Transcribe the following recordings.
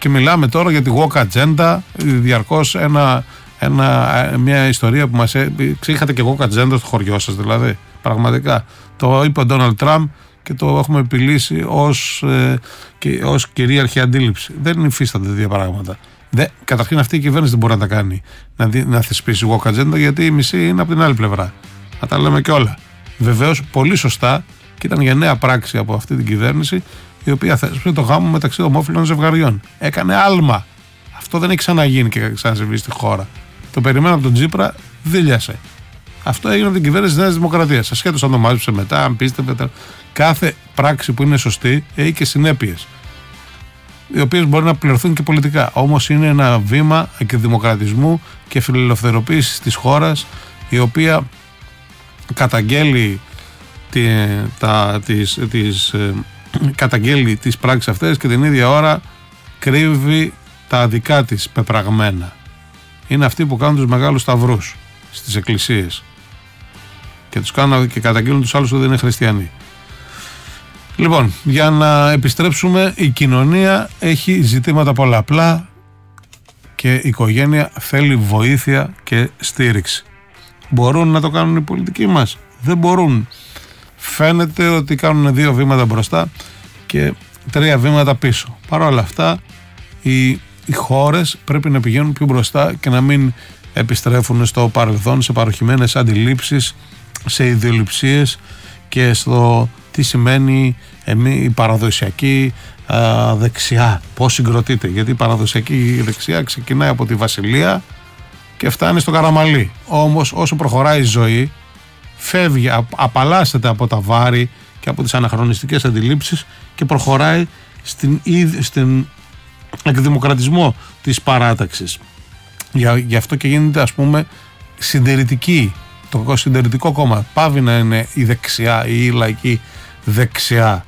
Και μιλάμε τώρα για τη woke agenda, διαρκώς μια ιστορία που μας είχατε και woke agenda στο χωριό σας δηλαδή. Πραγματικά. Το είπε ο Ντόναλντ Τραμπ και το έχουμε επιλύσει ως κυρίαρχη αντίληψη. Δεν υφίστανται δύο πράγματα. Καταρχήν αυτή η κυβέρνηση δεν μπορεί να τα κάνει, να θεσπίσει woke agenda, γιατί η μισή είναι από την άλλη πλευρά. Να τα λέμε και όλα. Βεβαίως, πολύ σωστά, και ήταν για νέα πράξη από αυτή την κυβέρνηση, η οποία θέσπισε το γάμο μεταξύ ομόφυλων ζευγαριών. Έκανε άλμα. Αυτό δεν έχει ξαναγίνει και ξανασυμβεί στη χώρα. Το περιμένω από τον Τσίπρα, δίλιασε. Αυτό έγινε από την κυβέρνηση της Νέας Δημοκρατίας. Ασχέτως αν το μάζεψε μετά, αν πίστευε. Κάθε πράξη που είναι σωστή έχει και συνέπειες, οι οποίες μπορεί να πληρωθούν και πολιτικά. Όμως είναι ένα βήμα εκδημοκρατισμού και φιλελευθεροποίησης της χώρας, η οποία καταγγέλει καταγγέλει τις πράξεις αυτές και την ίδια ώρα κρύβει τα δικά της πεπραγμένα. Είναι αυτοί που κάνουν τους μεγάλους σταυρούς στις εκκλησίες και τους κάνουν και καταγγέλνουν τους άλλους ότι δεν είναι χριστιανοί. Λοιπόν, για να επιστρέψουμε, η κοινωνία έχει ζητήματα πολλαπλά και η οικογένεια θέλει βοήθεια και στήριξη. Μπορούν να το κάνουν οι πολιτικοί μας? Δεν μπορούν. Φαίνεται ότι κάνουν 2 βήματα μπροστά και 3 βήματα πίσω. Παρ' όλα αυτά, οι χώρες πρέπει να πηγαίνουν πιο μπροστά και να μην επιστρέφουν στο παρελθόν, σε παροχημένες αντιλήψεις, σε ιδεολειψίες και στο τι σημαίνει η παραδοσιακή δεξιά. Πώς συγκροτείται? Γιατί η παραδοσιακή δεξιά ξεκινάει από τη Βασιλεία και φτάνει στο Καραμαλή. Όμως όσο προχωράει η ζωή, φεύγει, απαλλάσσεται από τα βάρη και από τις αναχρονιστικές αντιλήψεις και προχωράει στην εκδημοκρατισμό της παράταξης. Γι' αυτό και γίνεται, ας πούμε, συντηρητική. Το συντηρητικό κόμμα πάβει να είναι η δεξιά ή η λαϊκή δεξιά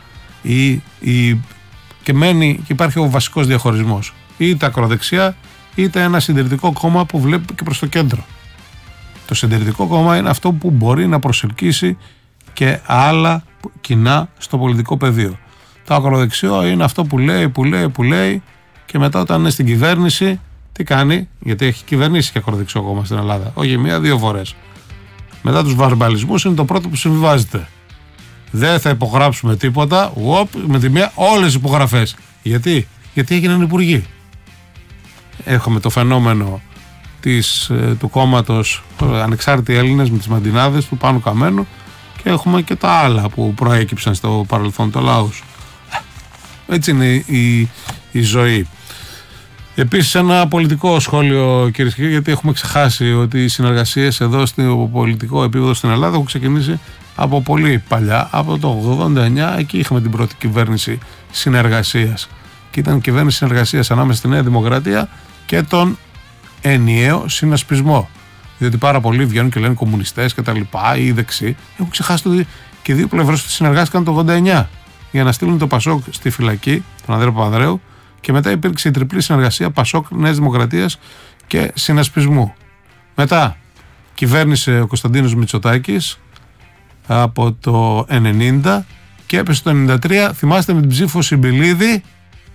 και μένει και υπάρχει ο βασικός διαχωρισμός, είτε ακροδεξιά είτε ένα συντηρητικό κόμμα που βλέπει και προς το κέντρο. Το συντηρητικό κόμμα είναι αυτό που μπορεί να προσελκύσει και άλλα κοινά στο πολιτικό πεδίο. Το ακροδεξιό είναι αυτό που λέει και μετά όταν είναι στην κυβέρνηση τι κάνει? Γιατί έχει κυβερνήσει και ακροδεξιό κόμμα στην Ελλάδα, όχι 1-2 φορές. Μετά τους βαρμπαλισμούς είναι το πρώτο που συμβιβάζεται. Δεν θα υπογράψουμε τίποτα, με τη μία όλες οι υπογραφές. Γιατί έγιναν υπουργοί. Έχουμε το φαινόμενο του κόμματος Ανεξάρτητοι Έλληνες με τις μαντινάδες του Πάνου Καμένου και έχουμε και τα άλλα που προέκυψαν στο παρελθόν, το λαός. Έτσι είναι η ζωή. Επίσης ένα πολιτικό σχόλιο, κύριε και κύριοι, γιατί έχουμε ξεχάσει ότι οι συνεργασίες εδώ στο πολιτικό επίπεδο στην Ελλάδα έχουν ξεκινήσει από πολύ παλιά, από το 89. Εκεί είχαμε την πρώτη κυβέρνηση συνεργασίας και ήταν κυβέρνηση συνεργασίας ανάμεσα στη Νέα Δημοκρατία και τον ενιαίο συνασπισμό, διότι πάρα πολλοί βγαίνουν και λένε κομμουνιστές και τα λοιπά ή δεξί. Έχουν ξεχάσει ότι και οι δύο πλευρές συνεργάστηκαν το 89 για να στείλουν το Πασόκ στη φυλακή, τον Ανδρέα Παπανδρέου, και μετά υπήρξε η τριπλή συνεργασία Πασόκ, Νέας Δημοκρατίας και συνασπισμού. Μετά κυβέρνησε ο Κωνσταντίνος Μητσοτάκης από το 90 και έπεσε το 93. Θυμάστε με την ψήφο Συμπηλίδη,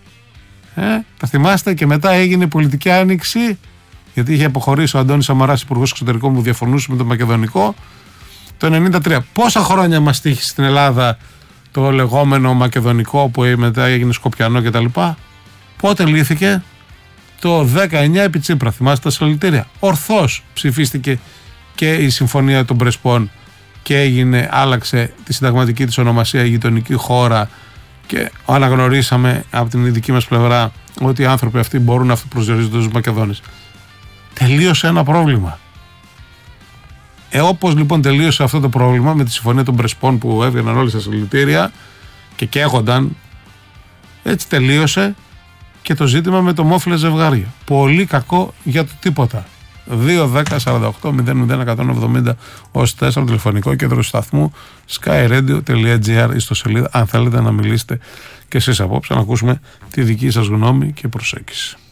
τα θυμάστε, και μετά έγινε πολιτική άνοιξη, γιατί είχε αποχωρήσει ο Αντώνης Σαμαράς, υπουργός εξωτερικών, που διαφωνούσε με το μακεδονικό το 93. Πόσα χρόνια μας τύχει στην Ελλάδα το λεγόμενο μακεδονικό που μετά έγινε σκοπιανό κτλ? Πότε λύθηκε? Το 19 επί Τσίπρα, θυμάστε τα συλλαλητήρια. Ορθώς ψηφίστηκε και η συμφωνία των Πρεσπών και άλλαξε τη συνταγματική της ονομασία η γειτονική χώρα και αναγνωρίσαμε από την δική μας πλευρά ότι οι άνθρωποι αυτοί μπορούν να αυτοπροσδιορίζονται ως Μακεδόνες. Τελείωσε ένα πρόβλημα. Όπως λοιπόν τελείωσε αυτό το πρόβλημα με τη συμφωνία των Πρεσπών που έβγαιναν όλοι στα συλλαλητήρια και καίγονταν, έτσι τελείωσε και το ζήτημα με το ομόφυλα ζευγάρια. Πολύ κακό για το τίποτα. 2-10-48-00-170 ως 4 τηλεφωνικό κέντρο του σταθμού skyradio.gr ή στο σελίδα, αν θέλετε να μιλήσετε και εσείς απόψε, να ακούσουμε τη δική σας γνώμη και προσέγγιση.